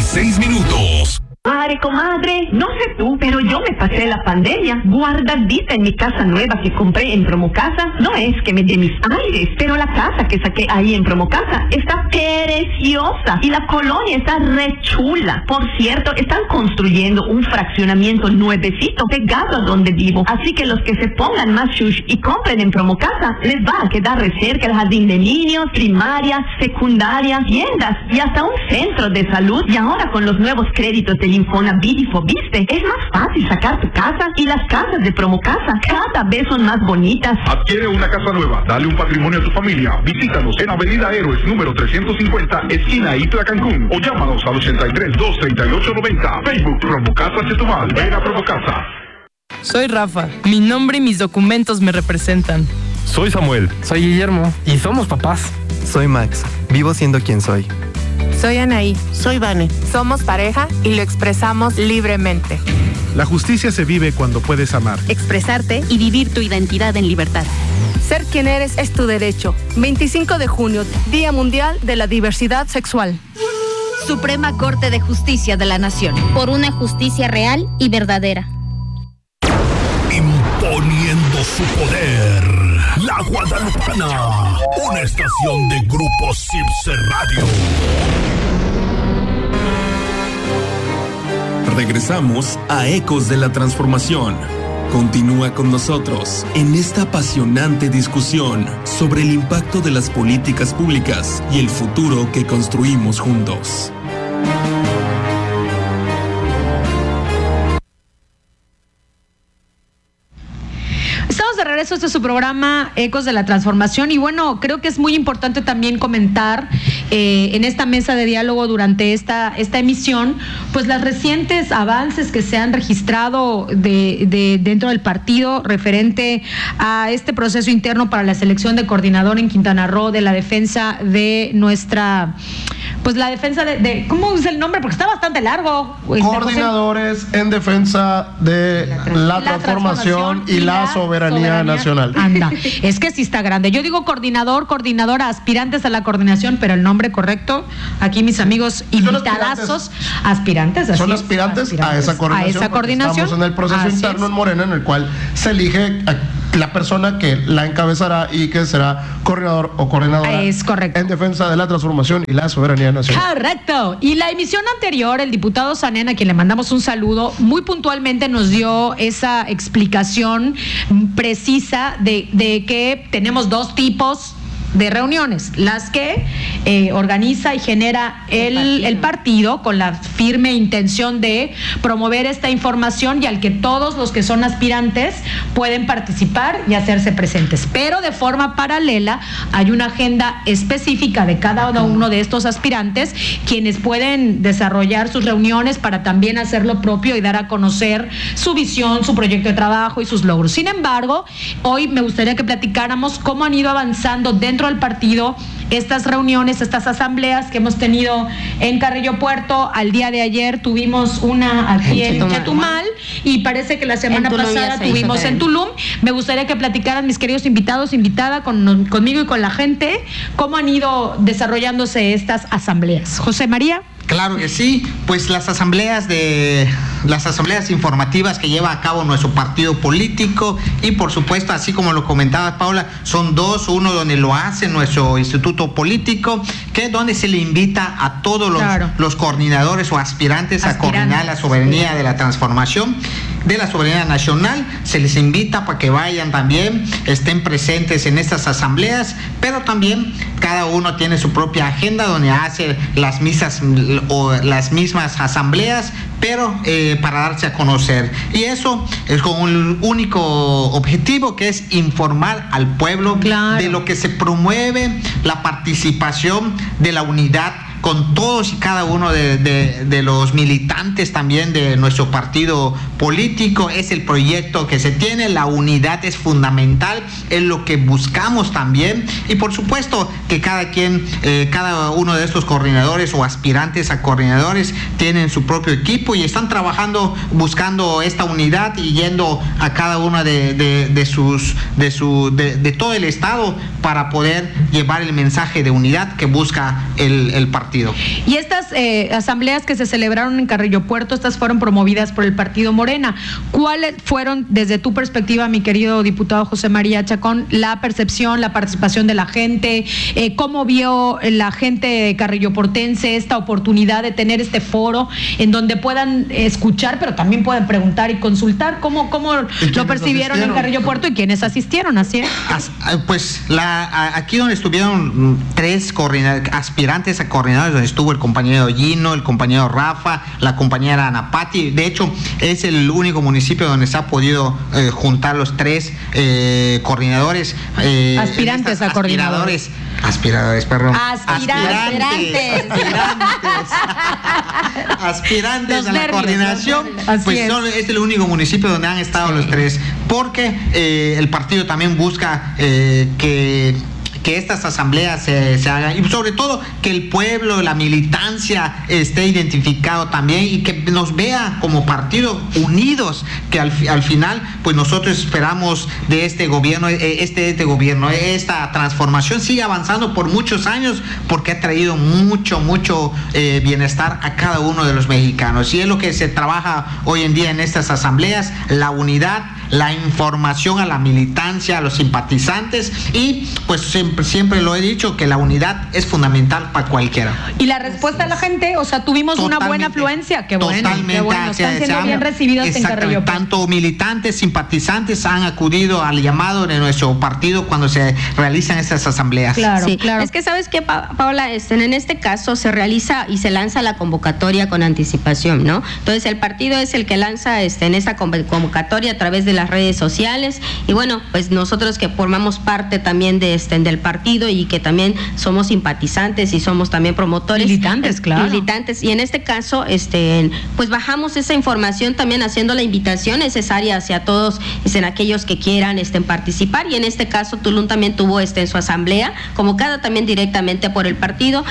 6 minutos. Madre, comadre, no sé tú, pero yo me pasé la pandemia guardadita en mi casa nueva que compré en Promocasa. No es que me dé mis aires, pero la casa que saqué ahí en Promocasa está preciosa y la colonia está re chula. Por cierto, están construyendo un fraccionamiento nuevecito pegado a donde vivo. Así que los que se pongan más shush y compren en Promocasa, les va a quedar re cerca el jardín de niños, primaria, secundaria, tiendas y hasta un centro de salud. Y ahora con los nuevos créditos de Infonavit y Fobiste, es más fácil sacar tu casa y las casas de Promocasa cada vez son más bonitas. Adquiere una casa nueva, dale un patrimonio a tu familia. Visítanos en Avenida Héroes número 350, esquina Itla, Cancún, o llámanos al 83-238-90. Facebook Promocasa Chetumal. Ven a Promocasa. Soy Rafa. Mi nombre y mis documentos me representan. Soy Samuel. Soy Guillermo. Y somos papás. Soy Max. Vivo siendo quien soy. Soy Anaí. Soy Vane. Somos pareja y lo expresamos libremente. La justicia se vive cuando puedes amar, expresarte y vivir tu identidad en libertad. Ser quien eres es tu derecho. 25 de junio, Día Mundial de la Diversidad Sexual. Suprema Corte de Justicia de la Nación. Por una justicia real y verdadera. Imponiendo su poder. La Guadalupana. Una estación de Grupo Cipse Radio. Regresamos a Ecos de la Transformación. Continúa con nosotros en esta apasionante discusión sobre el impacto de las políticas públicas y el futuro que construimos juntos. Estamos de regreso, este es su programa Ecos de la Transformación y bueno, creo que es muy importante también comentar en esta mesa de diálogo durante esta emisión, pues las recientes avances que se han registrado dentro del partido referente a este proceso interno para la selección de coordinador en Quintana Roo de la defensa de nuestra, pues la defensa de ¿cómo es el nombre? Porque está bastante largo. Coordinadores en defensa de la transformación y la soberanía nacional. Anda, es que sí está grande. Yo digo coordinadora, aspirantes a la coordinación, pero el nombre correcto, aquí mis amigos invitadazos, aspirantes. Son aspirantes a esa coordinación. Estamos en el proceso interno en Morena en el cual se elige la persona que la encabezará y que será coordinador o coordinadora. Es correcto. En defensa de la transformación y la soberanía nacional. Correcto. Y la emisión anterior, el diputado Sanén, a quien le mandamos un saludo, muy puntualmente nos dio esa explicación precisa de que tenemos dos tipos de reuniones, las que organiza y genera el partido con la firme intención de promover esta información y al que todos los que son aspirantes pueden participar y hacerse presentes, pero de forma paralela hay una agenda específica de cada uno de estos aspirantes, quienes pueden desarrollar sus reuniones para también hacer lo propio y dar a conocer su visión, su proyecto de trabajo y sus logros. Sin embargo, hoy me gustaría que platicáramos cómo han ido avanzando dentro del partido estas reuniones, estas asambleas que hemos tenido en Carrillo Puerto. Al día de ayer tuvimos una aquí en Chetumal y parece que la semana pasada tuvimos en Tulum. Me gustaría que platicaran mis queridos invitados, invitada conmigo y con la gente, cómo han ido desarrollándose estas asambleas. José María. Claro que sí, pues las asambleas informativas que lleva a cabo nuestro partido político y por supuesto, así como lo comentaba Paula, son dos, uno donde lo hace nuestro instituto político, que es donde se le invita a todos los coordinadores o aspirantes a coordinar la soberanía de la transformación de la soberanía nacional, se les invita para que vayan también, estén presentes en estas asambleas, pero también cada uno tiene su propia agenda donde hace las misas o las mismas asambleas, pero para darse a conocer. Y eso es con un único objetivo, que es informar al pueblo de lo que se promueve, la participación de la unidad con todos y cada uno de los militantes también de nuestro partido político. Es el proyecto que se tiene, la unidad es fundamental, es lo que buscamos también, y por supuesto que cada uno de estos coordinadores o aspirantes a coordinadores tienen su propio equipo y están trabajando buscando esta unidad y yendo a cada uno de todo el estado para poder llevar el mensaje de unidad que busca el partido partido. Y estas asambleas que se celebraron en Carrillo Puerto, estas fueron promovidas por el partido Morena. ¿Cuáles fueron, desde tu perspectiva, mi querido diputado José María Chacón, la percepción, la participación de la gente? ¿Cómo vio la gente carrilloportense esta oportunidad de tener este foro en donde puedan escuchar, pero también pueden preguntar y consultar? ¿Cómo lo percibieron en Carrillo Puerto y quiénes asistieron? Así es. Pues aquí donde estuvieron 3 aspirantes a coordinadores, donde estuvo el compañero Gino, el compañero Rafa, la compañera Anapati. De hecho, es el único municipio donde se ha podido juntar los 3 coordinadores. Aspirantes a coordinadores. Aspiradores, perdón. Aspirantes a la coordinación. Pues es el único municipio donde han estado los 3, porque el partido también busca que estas asambleas se hagan, y sobre todo que el pueblo, la militancia esté identificado también y que nos vea como partido unidos, que al final pues nosotros esperamos de este gobierno, esta transformación sigue avanzando por muchos años, porque ha traído mucho bienestar a cada uno de los mexicanos, y es lo que se trabaja hoy en día en estas asambleas: la unidad, la información a la militancia, a los simpatizantes, y pues siempre lo he dicho, que la unidad es fundamental para cualquiera. Y la respuesta de la gente, o sea, tuvimos una buena afluencia, qué bueno, están siendo bien recibidos en Carrillo. Tanto militantes, simpatizantes han acudido al llamado de nuestro partido cuando se realizan estas asambleas. Claro, sí, claro. Es que sabes que, Paola, en este caso se realiza y se lanza la convocatoria con anticipación, ¿no? Entonces el partido es el que lanza en esta convocatoria a través de las redes sociales, y bueno, pues nosotros que formamos parte también del partido y que también somos simpatizantes y somos también promotores, militantes, claro, y en este caso pues bajamos esa información también haciendo la invitación necesaria hacia todos aquellos que quieran participar, y en este caso Tulum también tuvo en su asamblea convocada también directamente por el partido,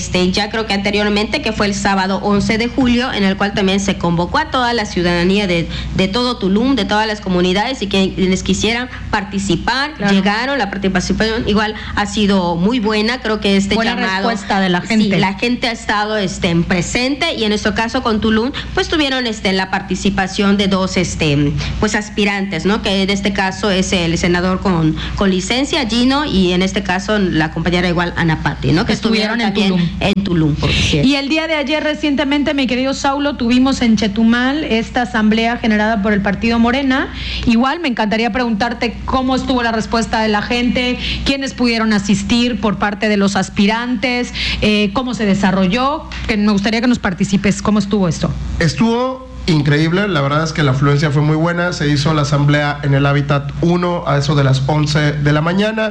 ya creo que anteriormente, que fue el sábado 11 de julio, en el cual también se convocó a toda la ciudadanía de todo Tulum, de todas las comunidades, y quienes quisieran participar, claro, llegaron. La participación igual ha sido muy buena, creo que buena llamado, respuesta de la gente. Sí, la gente ha estado presente, y en nuestro caso con Tulum pues tuvieron la participación de 2 pues aspirantes, ¿no? Que en este caso es el senador con licencia, Gino, y en este caso la compañera igual Anapati, ¿no? Que estuvieron en Tulum. Y el día de ayer recientemente, mi querido Saulo, tuvimos en Chetumal esta asamblea generada por el partido Morena. Igual me encantaría preguntarte cómo estuvo la respuesta de la gente, quiénes pudieron asistir por parte de los aspirantes, cómo se desarrolló, que me gustaría que nos participes. ¿Cómo estuvo esto? Estuvo increíble, la verdad es que la afluencia fue muy buena. Se hizo la asamblea en el Hábitat 1 a eso de las 11 de la mañana,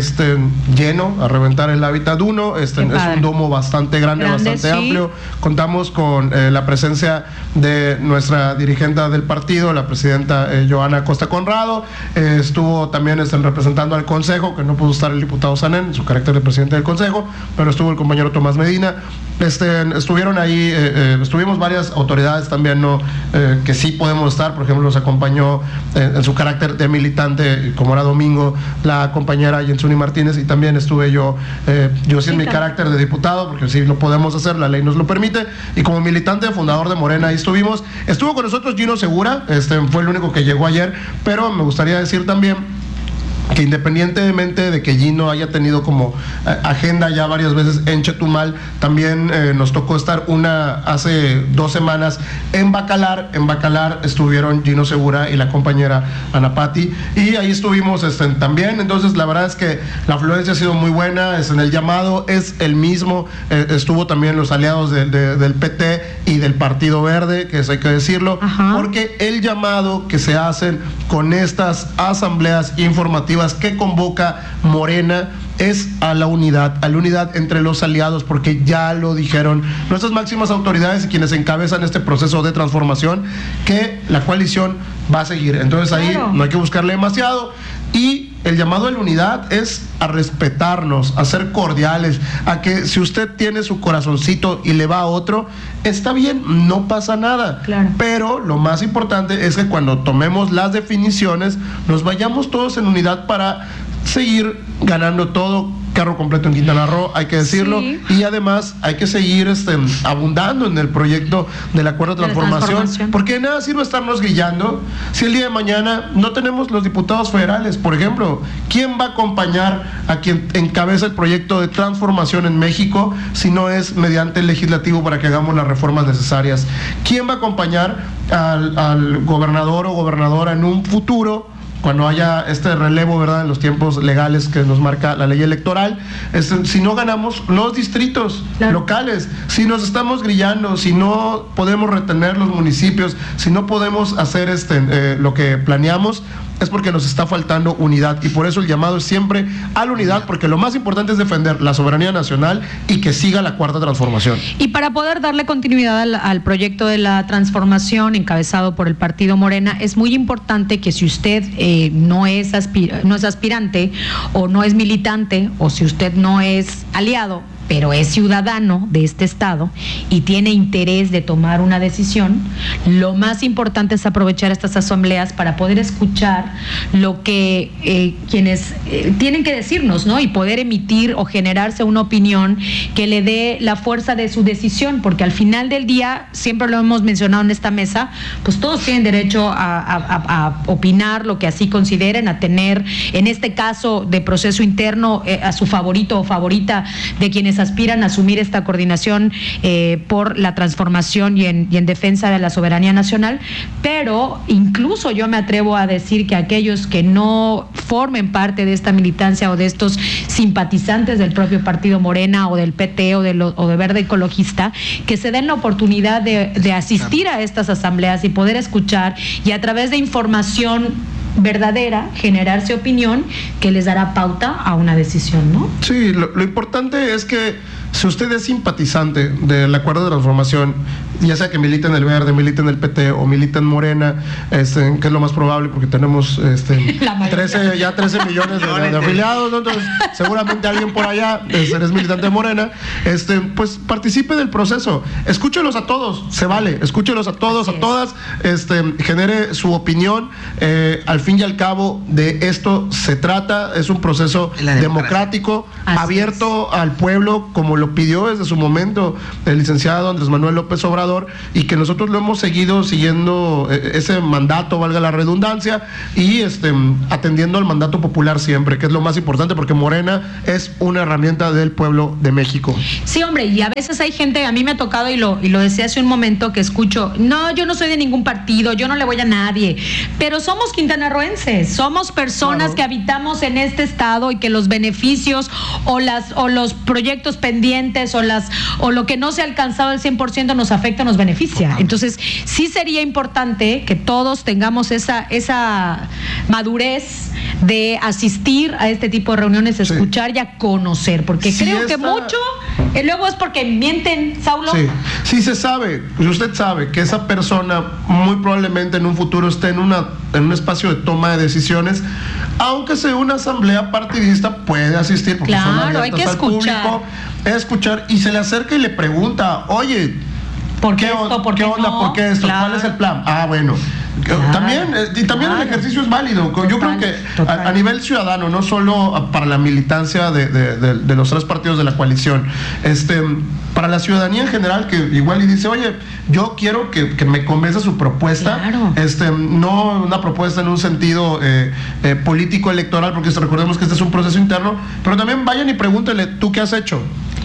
lleno, a reventar el Hábitat 1, es un domo bastante grande, bastante amplio. Contamos con la presencia de nuestra dirigente del partido, la presidenta Joana Costa Conrado, estuvo también representando al Consejo, que no pudo estar el diputado Sanén en su carácter de presidente del Consejo, pero estuvo el compañero Tomás Medina. Estuvieron ahí, estuvimos varias autoridades también, ¿no? Que sí podemos estar. Por ejemplo, nos acompañó en su carácter de militante, como era domingo, la compañera Yensuni Martínez, y también estuve yo sí en mi carácter de diputado, porque sí lo podemos hacer, la ley nos lo permite, y como militante fundador de Morena ahí estuvimos. Estuvo con nosotros Gino Segura, fue el único que llegó ayer, pero me gustaría decir también que independientemente de que Gino haya tenido como agenda ya varias veces en Chetumal, también nos tocó estar hace 2 semanas en Bacalar. En Bacalar estuvieron Gino Segura y la compañera Anapati, y ahí estuvimos también. Entonces la verdad es que la afluencia ha sido muy buena, en el llamado es el mismo, estuvo también los aliados del PT y del Partido Verde, que eso hay que decirlo. Ajá. Porque el llamado que se hacen con estas asambleas informativas que convoca Morena es a la unidad entre los aliados, porque ya lo dijeron nuestras máximas autoridades y quienes encabezan este proceso de transformación, que la coalición va a seguir. Entonces ahí no hay que buscarle demasiado, y el llamado a la unidad es a respetarnos, a ser cordiales, a que si usted tiene su corazoncito y le va a otro, está bien, no pasa nada. Claro. Pero lo más importante es que cuando tomemos las definiciones nos vayamos todos en unidad para seguir ganando todo carro completo en Quintana Roo, hay que decirlo, y además hay que seguir abundando en el proyecto del acuerdo de transformación, porque de nada sirve estarnos grillando si el día de mañana no tenemos los diputados federales. Por ejemplo, ¿quién va a acompañar a quien encabeza el proyecto de transformación en México si no es mediante el legislativo para que hagamos las reformas necesarias? ¿Quién va a acompañar al gobernador o gobernadora en un futuro, cuando haya este relevo, ¿verdad?, en los tiempos legales que nos marca la ley electoral? Si no ganamos los distritos locales, si nos estamos grillando, si no podemos retener los municipios, si no podemos hacer lo que planeamos, es porque nos está faltando unidad, y por eso el llamado es siempre a la unidad, porque lo más importante es defender la soberanía nacional y que siga la cuarta transformación. Y para poder darle continuidad al proyecto de la transformación encabezado por el Partido Morena, es muy importante que si usted no es aspirante o no es militante, o si usted no es aliado, pero es ciudadano de este estado y tiene interés de tomar una decisión, lo más importante es aprovechar estas asambleas para poder escuchar lo que quienes tienen que decirnos, ¿no? Y poder emitir o generarse una opinión que le dé la fuerza de su decisión, porque al final del día, siempre lo hemos mencionado en esta mesa, pues todos tienen derecho a opinar lo que así consideren, a tener, en este caso de proceso interno, a su favorito o favorita de quienes aspiran a asumir esta coordinación por la transformación y en defensa de la soberanía nacional, pero incluso yo me atrevo a decir que aquellos que no formen parte de esta militancia o de estos simpatizantes del propio Partido Morena o del PT o de Verde Ecologista, que se den la oportunidad de asistir a estas asambleas y poder escuchar, y a través de información verdadera, generarse opinión que les dará pauta a una decisión, ¿no? Sí, lo importante es que si usted es simpatizante del acuerdo de transformación, ya sea que milita en el Verde, milita en el PT o milita en Morena, que es lo más probable porque tenemos 13 millones de afiliados, ¿no? Entonces seguramente alguien por allá es militante de Morena, pues participe del proceso, escúchelos a todos, se vale, escúchelos a todos, a todas, genere su opinión, al fin y al cabo de esto se trata, es un proceso democrático, abierto al pueblo, como lo pidió desde su momento el licenciado Andrés Manuel López Obrador, y que nosotros lo hemos seguido siguiendo ese mandato, valga la redundancia, y atendiendo al mandato popular siempre, que es lo más importante, porque Morena es una herramienta del pueblo de México. Sí, hombre, y a veces hay gente, a mí me ha tocado, y lo decía hace un momento, que escucho, no, yo no soy de ningún partido, yo no le voy a nadie, pero somos quintanarroenses, somos personas que habitamos en este estado, y que los beneficios o los proyectos pendientes o lo que no se ha alcanzado al 100% nos afecta, nos beneficia. Entonces, sí sería importante que todos tengamos esa madurez de asistir a este tipo de reuniones, escuchar y a conocer, porque creo que mucho luego es porque mienten, Saulo. Sí se sabe, usted sabe que esa persona muy probablemente en un futuro esté en un espacio de toma de decisiones, aunque sea una asamblea partidista, puede asistir, porque son abiertas hay que al público, escuchar, y se le acerca y le pregunta, oye, ¿por qué esto? ¿Por qué onda? ¿Por qué esto? ¿Cuál es el plan? Ah, bueno. También el ejercicio es válido. Yo creo que a nivel ciudadano, no solo para la militancia de los tres partidos de la coalición, para la ciudadanía en general, que igual y dice, oye, yo quiero que me convenza su propuesta, no una propuesta en un sentido político electoral, porque recordemos que este es un proceso interno, pero también vayan y pregúntenle, ¿tú qué has hecho?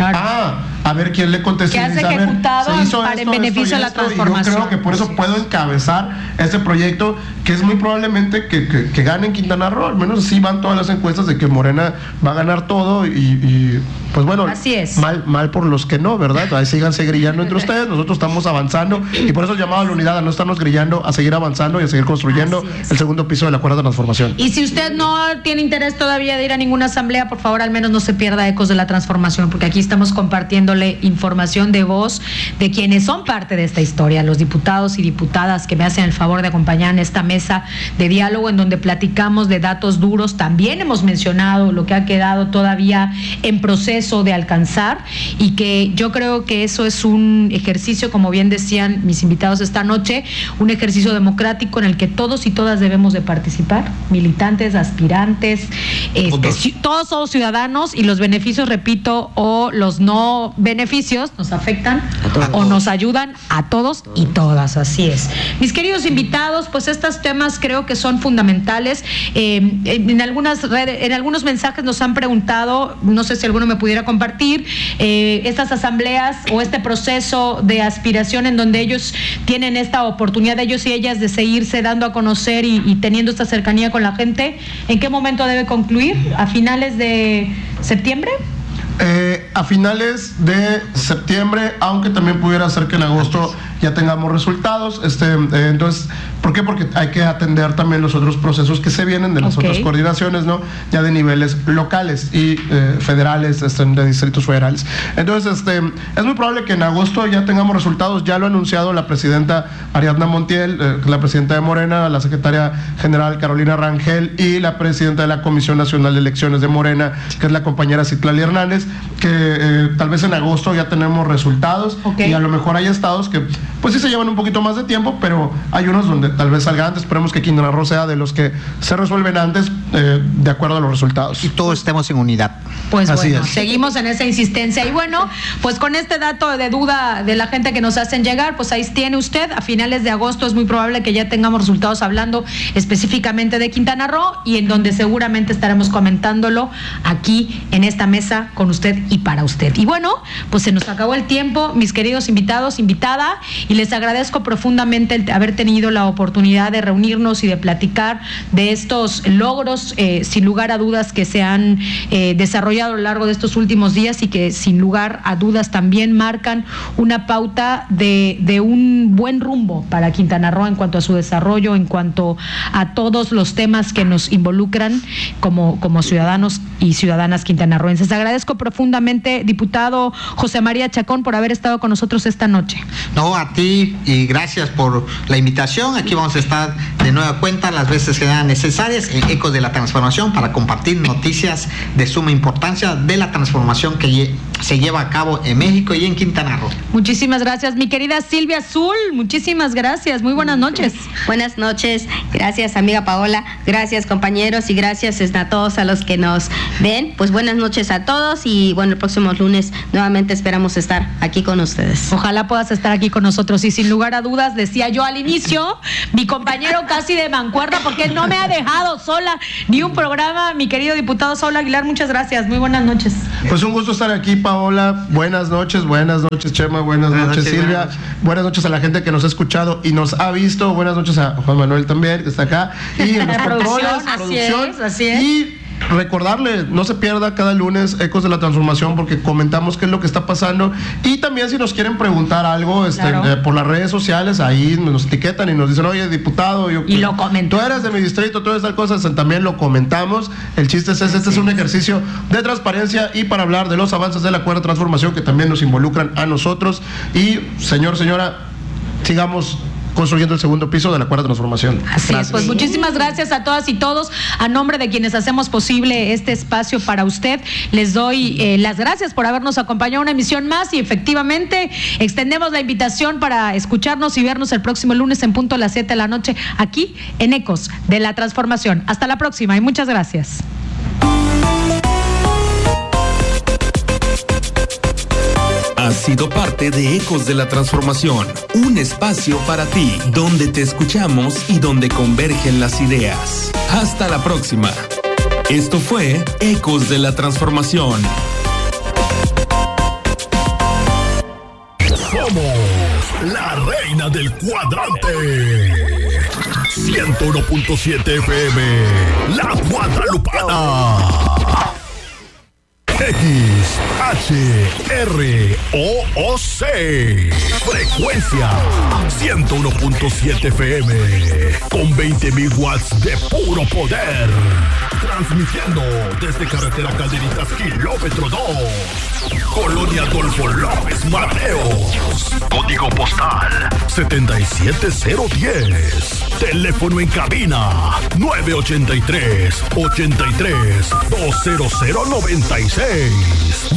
A ver quién le contesta. ¿Qué has ejecutado en beneficio de la transformación? Y yo creo que por eso puedo encabezar este proyecto, que es muy probablemente que gane en Quintana Roo. Al menos así van todas las encuestas de que Morena va a ganar todo, y pues bueno, así es. Mal por los que no, ¿verdad? Ahí síganse grillando entre ustedes, nosotros estamos avanzando, y por eso el llamado a la unidad, a no estarnos grillando, a seguir avanzando y a seguir construyendo el segundo piso de la cuarta transformación. Y si usted no tiene interés todavía de ir a ninguna asamblea, por favor, al menos no se pierda Ecos de la Transformación, porque aquí estamos compartiendo dándole información de voz de quienes son parte de esta historia, los diputados y diputadas que me hacen el favor de acompañar en esta mesa de diálogo en donde platicamos de datos duros. También hemos mencionado lo que ha quedado todavía en proceso de alcanzar y que yo creo que eso es un ejercicio, como bien decían mis invitados esta noche, un ejercicio democrático en el que todos y todas debemos de participar, militantes, aspirantes, todos somos ciudadanos y los beneficios, repito, o los no beneficios nos afectan o nos ayudan a todos y todas, así es. Mis queridos invitados, pues estos temas creo que son fundamentales. En algunas redes, en algunos mensajes nos han preguntado, no sé si alguno me pudiera compartir, estas asambleas o este proceso de aspiración en donde ellos tienen esta oportunidad, ellos y ellas, de seguirse dando a conocer y teniendo esta cercanía con la gente. ¿En qué momento debe concluir? ¿A finales de septiembre? A finales de septiembre, aunque también pudiera ser que en agosto ya tengamos resultados. Entonces, ¿por qué? Porque hay que atender también los otros procesos que se vienen de las otras coordinaciones, ¿no? Ya de niveles locales y federales, de distritos federales. Entonces, es muy probable que en agosto ya tengamos resultados. Ya lo ha anunciado la presidenta Ariadna Montiel, la presidenta de Morena, la secretaria general Carolina Rangel y la presidenta de la Comisión Nacional de Elecciones de Morena, que es la compañera Citlali Hernández, que tal vez en agosto ya tenemos resultados y a lo mejor hay estados que pues sí se llevan un poquito más de tiempo, pero hay unos donde tal vez salga antes. Esperemos que Quintana Roo sea de los que se resuelven antes de acuerdo a los resultados. Y todos estemos en unidad. Pues así bueno, seguimos en esa insistencia. Y bueno, pues con este dato de duda de la gente que nos hacen llegar, pues ahí tiene usted, a finales de agosto es muy probable que ya tengamos resultados hablando específicamente de Quintana Roo y en donde seguramente estaremos comentándolo aquí en esta mesa con usted y para usted. Y bueno, pues se nos acabó el tiempo, mis queridos invitados, invitada, y les agradezco profundamente el haber tenido la oportunidad de reunirnos y de platicar de estos logros, sin lugar a dudas, que se han desarrollado a lo largo de estos últimos días y que sin lugar a dudas también marcan una pauta de un buen rumbo para Quintana Roo en cuanto a su desarrollo, en cuanto a todos los temas que nos involucran como ciudadanos y ciudadanas quintanarroenses. Agradezco profundamente, diputado José María Chacón, por haber estado con nosotros esta noche. No, a ti, y gracias por la invitación. Aquí vamos a estar de nueva cuenta las veces que sean necesarias en Ecos de la Transformación para compartir noticias de suma importancia de la transformación que se lleva a cabo en México y en Quintana Roo. Muchísimas gracias, mi querida Silvia Azul, muchísimas gracias, muy buenas noches. Buenas noches, gracias amiga Paola, gracias compañeros y gracias a todos a los que nos ven. Pues buenas noches a todos y bueno, el próximo lunes nuevamente esperamos estar aquí con ustedes. Ojalá puedas estar aquí con nosotros y sin lugar a dudas, decía yo al inicio, mi compañero casi de mancuerna porque no me ha dejado sola ni un programa, mi querido diputado Saúl Aguilar, muchas gracias, muy buenas noches. Pues un gusto estar aquí, Paola, buenas noches Chema, buenas noches Silvia, buenas noches a la gente que nos ha escuchado y nos ha visto, buenas noches a Juan Manuel también, que está acá, y en los controles, producción, así es. Y recordarle, no se pierda cada lunes Ecos de la Transformación porque comentamos qué es lo que está pasando y también si nos quieren preguntar algo por las redes sociales, ahí nos etiquetan y nos dicen, oye diputado, y lo comento. Tú eres de mi distrito, todas estas cosas, también lo comentamos. El chiste es este es un ejercicio de transparencia y para hablar de los avances de la cuarta transformación que también nos involucran a nosotros y señora, sigamos construyendo el segundo piso de la cuarta transformación. Así es, pues muchísimas gracias a todas y todos. A nombre de quienes hacemos posible este espacio para usted, les doy las gracias por habernos acompañado en una emisión más y efectivamente extendemos la invitación para escucharnos y vernos el próximo lunes en punto a las 7 de la noche aquí en Ecos de la Transformación. Hasta la próxima y muchas gracias. Has sido parte de Ecos de la Transformación, un espacio para ti, donde te escuchamos y donde convergen las ideas. Hasta la próxima. Esto fue Ecos de la Transformación. Somos la reina del cuadrante. 101.7 FM, La Guadalupana. XHROOC. Frecuencia 101.7 FM. Con 20.000 watts de puro poder. Transmitiendo desde carretera Calderitas, kilómetro 2. Colonia Adolfo López Mateos. Código postal 77010. Teléfono en cabina 983-83-20096.